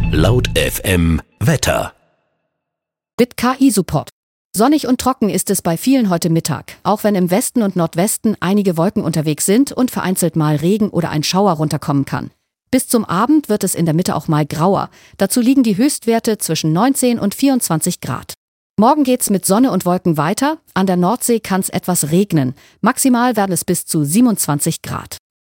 Laut FM Wetter. Mit KI-Support. Sonnig und trocken ist es bei vielen heute Mittag, auch wenn im Westen und Nordwesten einige Wolken unterwegs sind und vereinzelt mal Regen oder ein Schauer runterkommen kann. Bis zum Abend wird es in der Mitte auch mal grauer. Dazu liegen die Höchstwerte zwischen 19 und 24 Grad. Morgen geht's mit Sonne und Wolken weiter. An der Nordsee kann's etwas regnen. Maximal werden es bis zu 27 Grad.